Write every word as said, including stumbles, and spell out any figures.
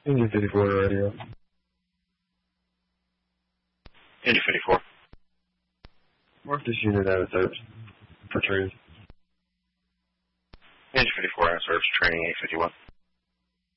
Indy fifty-four radio. Indy fifty-four. Mark this unit out of service for training. Indy fifty-four out of service, training eight fifty-one.